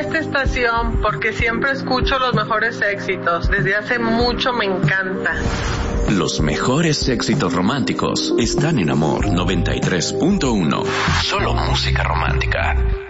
esta estación porque siempre escucho los mejores éxitos. Desde hace mucho me encanta. Los mejores éxitos románticos están en Amor 93.1. Solo música romántica.